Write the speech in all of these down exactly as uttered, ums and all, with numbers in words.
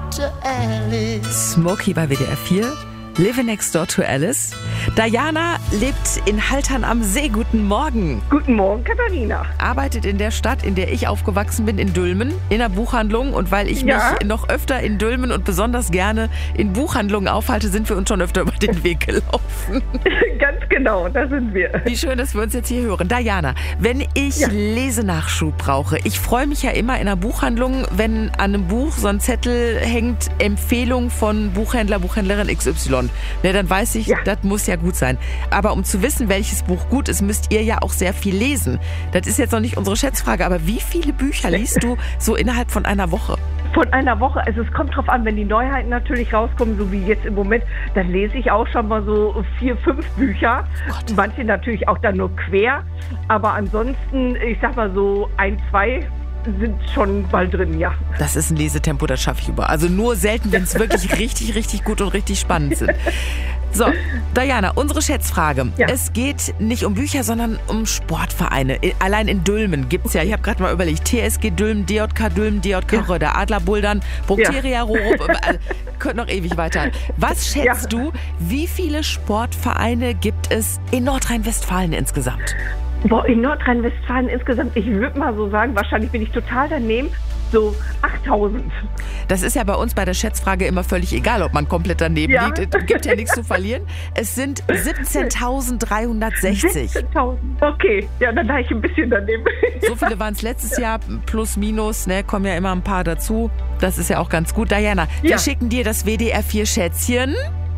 to Alice. Smokey bei W D R vier. Living Next Door to Alice. Diana lebt in Haltern am See. Guten Morgen. Guten Morgen, Katharina. Arbeitet in der Stadt, in der ich aufgewachsen bin, in Dülmen, in der Buchhandlung. Und weil ich Ja. mich noch öfter in Dülmen und besonders gerne in Buchhandlungen aufhalte, sind wir uns schon öfter über den Weg gelaufen. Ganz genau, da sind wir. Wie schön, dass wir uns jetzt hier hören. Diana, wenn ich Ja. Lesenachschub brauche, ich freue mich ja immer in einer Buchhandlung, wenn an einem Buch so ein Zettel hängt, Empfehlung von Buchhändler, Buchhändlerin X Y. Ne, dann weiß ich, Ja. das muss ja gut sein. Aber um zu wissen, welches Buch gut ist, müsst ihr ja auch sehr viel lesen. Das ist jetzt noch nicht unsere Schätzfrage, aber wie viele Bücher liest du so innerhalb von einer Woche? Von einer Woche, also es kommt drauf an, wenn die Neuheiten natürlich rauskommen, so wie jetzt im Moment, dann lese ich auch schon mal so vier, fünf Bücher. Gott. Manche natürlich auch dann nur quer, aber ansonsten, ich sag mal so ein, zwei sind schon bald drin, ja. Das ist ein Lesetempo, das schaffe ich über. Also nur selten, wenn es wirklich richtig, richtig gut und richtig spannend sind. So, Diana, unsere Schätzfrage. Ja. Es geht nicht um Bücher, sondern um Sportvereine. Allein in Dülmen gibt es ja, ich habe gerade mal überlegt, T S G Dülmen, D J K Dülmen, D J K Ja. Röder, Adler Buldern, Brokteria, Rorup, äh, könnt noch ewig weiter. Was schätzt Ja. du, wie viele Sportvereine gibt es in Nordrhein-Westfalen insgesamt? Boah, in Nordrhein-Westfalen insgesamt, ich würde mal so sagen, wahrscheinlich bin ich total daneben, so achttausend. Das ist ja bei uns bei der Schätzfrage immer völlig egal, ob man komplett daneben Ja. liegt. Es gibt ja nichts zu verlieren. Es sind siebzehntausenddreihundertsechzig. sechzehntausend. Okay, ja, dann lag ich ein bisschen daneben. So viele waren es letztes Jahr, plus minus, ne, kommen ja immer ein paar dazu. Das ist ja auch ganz gut. Diana, wir Ja. schicken dir das W D R vier Schätzchen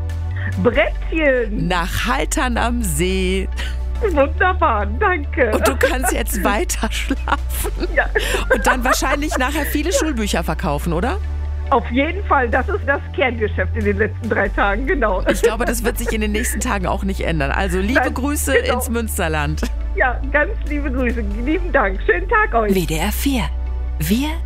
Brettchen. nach Haltern am See. Wunderbar, danke. Und du kannst jetzt weiter schlafen. Ja. Und dann wahrscheinlich nachher viele Schulbücher verkaufen, oder? Auf jeden Fall, das ist das Kerngeschäft in den letzten drei Tagen, genau. Ich glaube, das wird sich in den nächsten Tagen auch nicht ändern. Also liebe Nein, Grüße genau. ins Münsterland. Ja, ganz liebe Grüße, lieben Dank. Schönen Tag euch. W D R vier. Wir